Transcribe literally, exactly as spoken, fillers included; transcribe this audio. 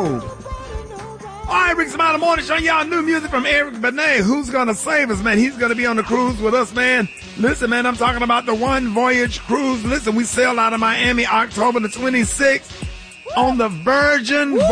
go. All right, Rick's Smiley Morning Show. Y'all new music from Eric Benet. Who's gonna save us, man? He's gonna be on the cruise with us, man. Listen, man, I'm talking about the One Voyage Cruise. Listen, we sail out of Miami October the twenty-sixth on the Virgin